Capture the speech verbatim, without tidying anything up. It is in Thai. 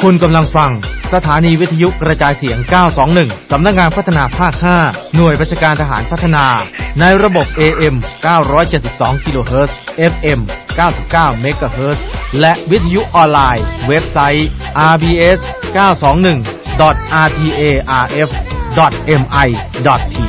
คุณกำลังฟังสถานีวิทยุกระจายเสียงเก้าสองหนึ่งสำนักงานพัฒนาภาคห้าหน่วยราชการทหารพัฒนาในระบบ เอ เอ็ม เก้าร้อยเจ็ดสิบสอง กิโลเฮิรตซ์ เอฟ เอ็ม เก้าสิบเก้า เมกะเฮิรตซ์และวิทยุออนไลน์เว็บไซต์ อาร์ บี เอส เก้าสองหนึ่ง ดอท อาร์ ที เอ อาร์ เอฟ ดอท เอ็ม ไอ ดอท ที